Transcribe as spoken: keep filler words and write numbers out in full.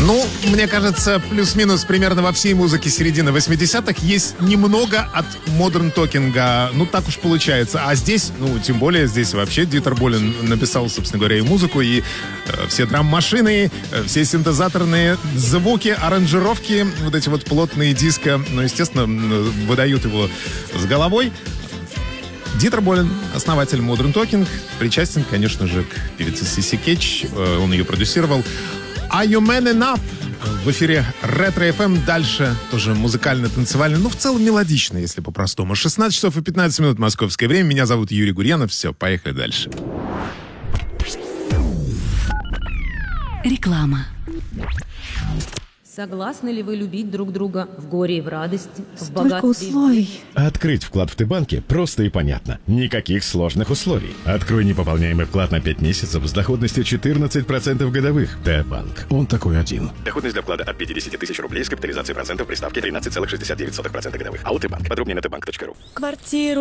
Ну, мне кажется, плюс-минус примерно во всей музыке середины восьмидесятых есть немного от модерн токинга. Ну, так уж получается. А здесь, ну, тем более, здесь вообще Дитер Болен написал, собственно говоря, и музыку, и э, все драм-машины, э, все синтезаторные звуки, аранжировки, вот эти вот плотные диско, ну, естественно, выдают его с головой. Дитер Болен, основатель Modern Talking, причастен, конечно же, к певице Сиси Кетч. Э, он ее продюсировал. Are You Man Enough? В эфире Ретро эф эм. Дальше тоже музыкально-танцевальный, ну, в целом мелодично, если по-простому. шестнадцать часов и пятнадцать минут московское время. Меня зовут Юрий Гурьянов. Все, поехали дальше. Реклама. Согласны ли вы любить друг друга в горе и в радости, в Столько богатстве? условий. Открыть вклад в Т-банке просто и понятно. Никаких сложных условий. Открой непополняемый вклад на пять месяцев с доходностью четырнадцать процентов годовых. Т-банк. Он такой один. Доходность для вклада от пятьдесят тысяч рублей с капитализацией процентов при ставке тринадцать целых шестьдесят девять сотых процента годовых. АО Т-банк. Подробнее на т банк точка ру. Квартиру